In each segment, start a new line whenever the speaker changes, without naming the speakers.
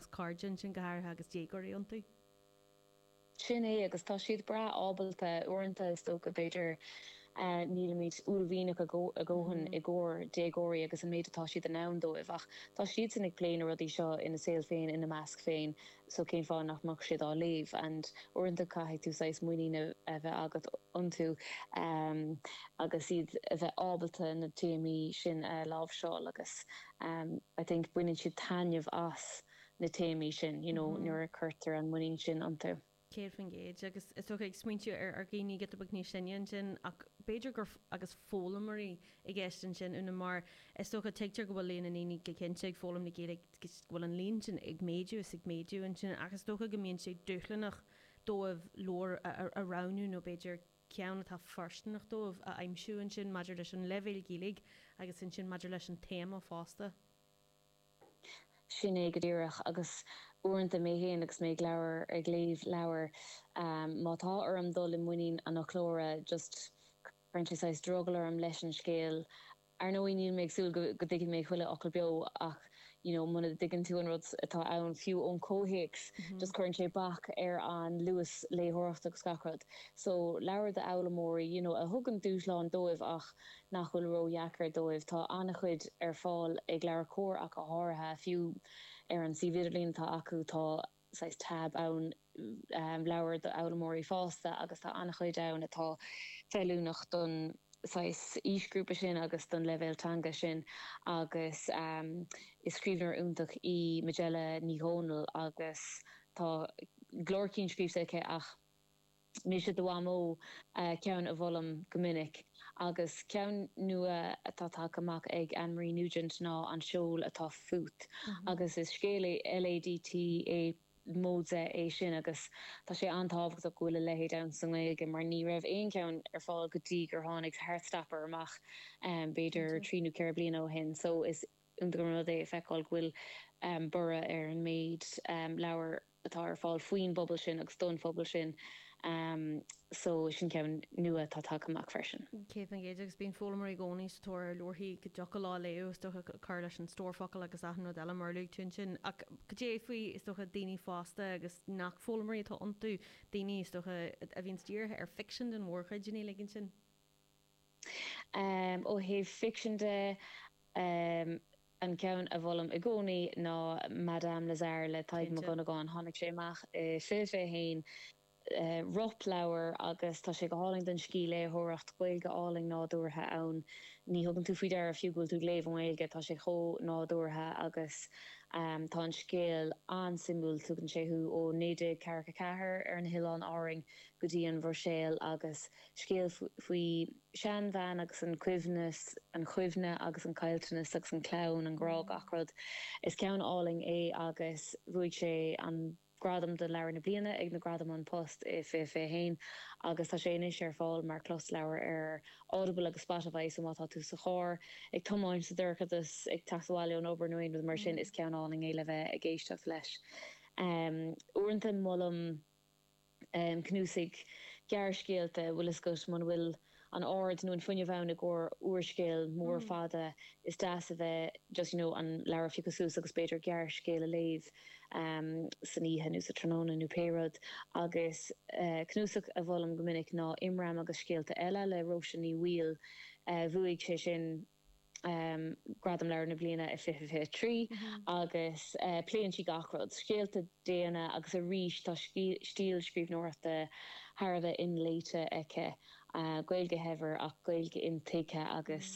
meas cardin sin gahar agus dégóí an tú.
Sin é agus tá siad bra ábalta uanta sto go beidir níl míid úlhíach a ggóhan i ggóir dégóí agus an méid atá siad an nándóibh ach tá siad san ag pléin rudí seo ina saoil féin ina measc féin so cén fá nach mag siad á léh and uanta caiith tú sais muoine a bheith agat antú agus iad a bheith ábalta na téimi sin lábh seo agus I think buinn siad tainmh as na téimi sin nuair a chuirtar an muoín sin antú.
Céir fan géid agus is ag smuintú ar géine get bag ní sin sin ach beidir gur agus fólamarí I gceistan sin una mar is tócha teictear go bhfuil léana naoine go cinnte ag fólam na géad bhfuil an líon sin ag méidú is ag méidú an sin agus tócha go mbíonn sé dúchlanach dóibh lór a ranú nó beidir ceanna tá farstanach dóibh a aimimsúin sin maidir leis an levéil gílig agus sin maidir leis an téma fásta.
Sin é go ddíireach agus uanta mé héana agus méid leabhar ag léomh leabhar mátá orm dul in muoín an chlóra just chuinteáis drogalar am leis an scéal ar nóíon méidsúil go dtí mé chuile ocail beo ach muna diggin tú an rud atá ann fiú ón cóhéics just chuann sé bach ar an luas léthireachtach scacrad. So leabhar de Álamóirí a thugann dúsláán dóibh ach nachhfuil róheachar dóibh tá annach chuid ar fáil ag leabhar cór ach a háthe fiú ar an sividirlín tá acu tá sais tab ann leabhar de Álamóirí fásta agus tá annach chuid ann atá feúnach don sais ísgrúpa sin agus don leveltanga sin agus is scríbnar úntaach I Majella Níhónal agus tá glórcín scríbsaice ach mí sé do amó ceann a bhlam gomininic agus ceann nua atá amach ag Anne-Marie Nugent ná an seol atá fút agus is scéala LADT módse é sin agus tá sé antáhacht a gohfuil lehéid an san ige mar ní raibh éon ceann ar fáil gotí gur tháinig heartstapper amach beidir tríú ceir blian ó hin so is undé feáil ghfuil bura ar an méid leabhar atá ar fáil faoin bobbal sin agus don fphobal sin so sin ceann nua tá amach freisin.
Céh an géidir agus bíon fólamarí gcónaí tóir luirthaí go deocha lá léú stocha chuir leis an stórfacail agus aithna eile marlaigh tún sin ach go dé faoi is stocha daoine fásta agus nach fólamarí tá antú daoine is stocha a bhíon tíortha ar fiction den mórcha déine ligin sin.
Ó hé fiction de an ceann a bhlam I gcónaí ná Madame Lazare le taid mo gona gáin tháinig séach fé hain roplauer agus tá sé go háling den scíle hóracht gweilge áling nádúrtha ann ní thugann tú faoi ar fiúgóil tú léomhhailge tá sé cho nádúrtha agus tá an scéal an simbúl tugann séú ó néide caracha cethir ar an hián áring go dtí an bhorséal agus scéal faoi sean bhean agus an chuimhne agus an cailtenas agus an clán an grág acrad is ceann áling é agus bhuaigh sé an gradam de leir na bliana ag na gradam an post fé hain agus tá sé inis ar fáil mar clos leir ar Audible agus Spotify so mátá tú sa chóir ag tomáin sa dúrchatas ag tasáile an obernuin mar sin is cean áling éile bheith a géisteach leis. Uanta mollam cnúsigh gearcéalte bhfuil is go man bhfuil an áard nó an funne bhena gur uaircéal mór fada is deas a bheith just an leir fiúsús agus beidir gearcéal a léh san ihe nu sa tróna nó pérad agus cnúsach a bhlam gomininic ná imram agus scéalta eile le roisianí bhuiil bhuaigh sé sin gradam leir na bliana I 53 agus pléan si gachrod scéalta déana agus a ríis tá stíl scríb nóirta Harbheith in léite aice gailge hever ach gailge in tiike agus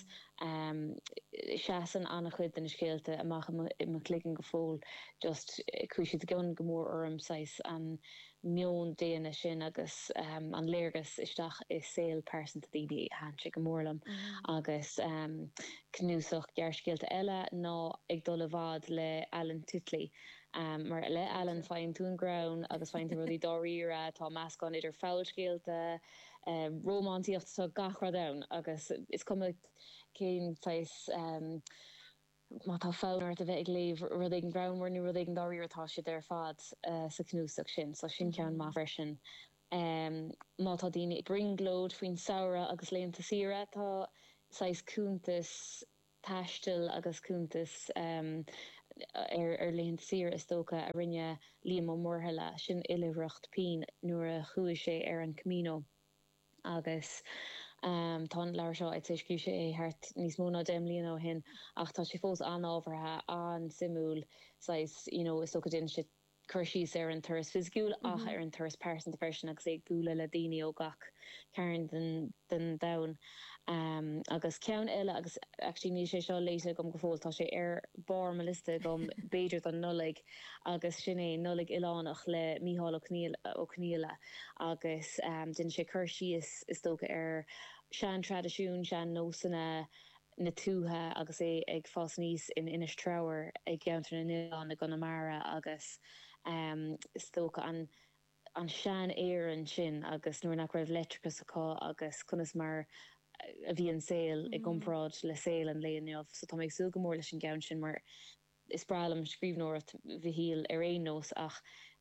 seaan annach chud den scéalte amach ma klikken go fóil just cuisi gon gomór orm sais an mion déana sin agus an léirgus isteach is saoil person a DB han si gomórlam agus cnúsach gearcéalte eile ná ag dul bhád le Alan Titley. Mar le Alan fein tún ground agus fein rudí doíra tá meascán idir fáilcéalte romantíocht sa gachra da agus is cum céim feis má tá fánar a bheith ag léh ruding brownmór nu ruding doíirtá si ar fad sa cnúsach sin so sin ceann má freisin. Má tá daine bringlód faoin saora agus léonnta sira tá sais cúntas taistil agus cúntas leon sir is tóca a rinne líam ó mórthaile sin ilihreacht pin nuair a chuaigh sé ar an Camino agus tá leir seo ag tuisciú sé thart níos mó ná 10 bliain ó hin ach tá sé fós anábhartha an simúl is tóca duine si chuirsí ar an turas fisgiúil ach ar an turas person to person agus ag gúla le daine ó gach ceann den dain. Agus ceann eile agus ní sé seo léite gom go fóil tá sé ar bar me liste gom beidir an nolig agus sinné nolig Ilánach le Mícheál ó Cníile agus den sé chuirsí is tóca ar sean tradiisiún sean nósanna na túthe agus é ag fás níos in inis trabhar ag geantar na Ilán na Connemara agus is tóca an sean éan sin agus nuair nach raibh letricus aá agus chunas mar a bhí an saoil ag gomráid le saoil an léonmh, so tá méid súil go mór leis an gceann sin mar is bralam scríbhnóirt bhí híal ar éon nós ach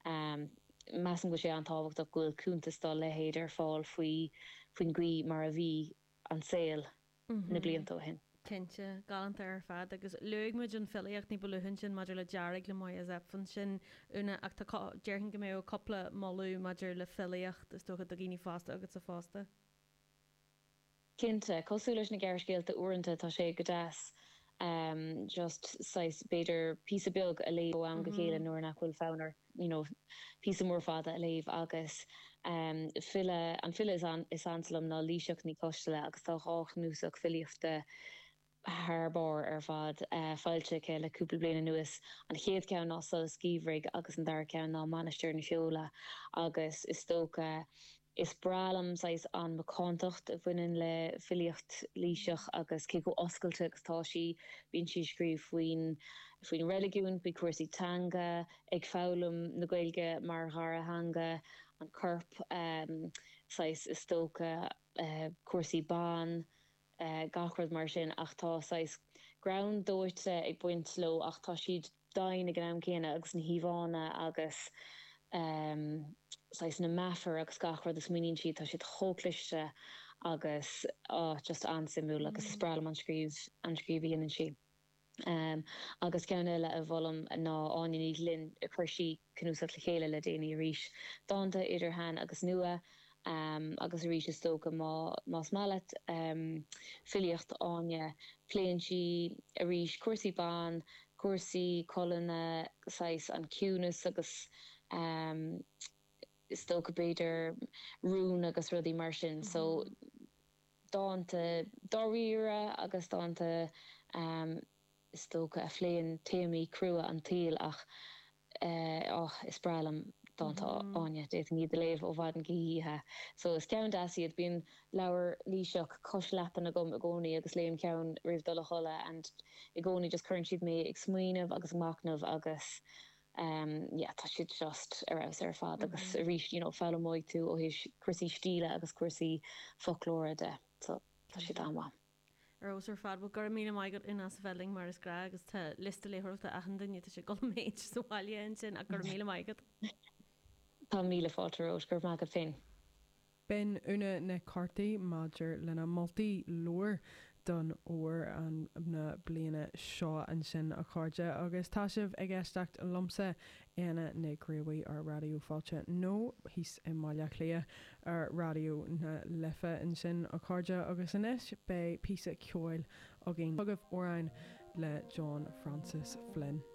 meas an go sé an táhacht a ghfuil cúntastal le héad ar fáil faoin gcuí mar a bhí an saoil na bliantó hin.
Cinnte galant ar fad agus luigmuid an filiíocht ní buluhann sin maidir le dearag le mai a zepfan sin una ach dearchan go mé ó coppla máú maidir le filiíocht is tócha do gíní fásta agus a fásta.
Cinnte cosúlas na geircéalta uanta tá sé go deas just sais beidir pí beag a léh am go chéile nuair nach bhfuil fánar pí mór fada a léh agus an file is ansalam ná líiseach ní coistele agus tá hách núsach filiochta haarbar ar fad fáilte ce le cúpla bliana nuas an chéad ceann ná sa scíomhraigh agus an dar ceann ná manisteir na seola agus is tóca is bralam sais an macantacht a bhuiinn le filiocht líiseach agus cé go oscailte agus tá bíonn si scríb faoin religiún bí cuasaí tanga ag fálam na Gaeilge mar thar a hanga an corp sais is tóca cuasaí bán gachrad mar sin ach tá sais ground dóite ag buint lo ach tá siad dain a gnám céine agus na híhána agus sais na mafar agus gachrad is muíonn siad tá siad chócliste agus just ansimú agus sprálam an scríbhíonn si. Agus ceann eile a bhlam ná áiní linn a chuirsí cnúsach le chéile le déanaí ríis dáanta idirthain agus nua agus a ríis is tóca más mallet filiocht áine pléann si a ríis cuasaí bán, cuasaí colna sais an cúnas agus is tóca beidir rún agus rudí mar sin so dáanta doíire agus dáanta is tóca a phléann téimí crua an tíl ach is bralam dáanta áine déit ní de léh ó bhd an gíthe so is ceann dasaíad bíon leabhar líiseach coslepan a gom a gcónaí agus léon ceann rih dul a chola and i gcónaí just chuann siad mé ag smaoinmh agus macnamh agus tá siad just arás ar fad agus ríis fel móid tú ó his cuasaí stíle agus cuasaí folklóra de so tá siad anhá.
Os ar fad gur mí maigad in as felling mar is gra agus tá lista léthirta a daine sé go méid soáile sin a gur mí maigad.
Tá míle fátarrós gur mágad féin.
Ben una na cartaí maidir lena moltaí luair don óir an na bliana seo an sin a chuide agus tá sibh ag eisteacht lomsa ana naghríomhaí ar radio fáilte nó hís i maiile clia ar radio na lifa an sin a chuide agus inis be písa ceáil a gin agah óráin le John Francis Flynn.